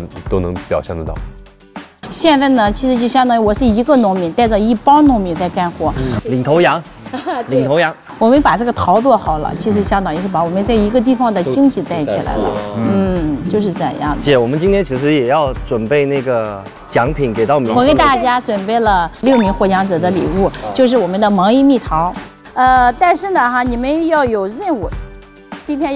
都能表现得到。 现在呢，其实就相当于我是一个农民带着一帮农民在干活， 领头羊，领头羊。 我们把这个陶做好了，其实相当于是把我们在一个地方的经济带起来了。就是这样的。 姐，我们今天其实也要准备那个奖品给到民众。 我给大家准备了6名获奖者的礼物，就是我们的芒一蜜桃。但是呢，你们要有任务，今天要。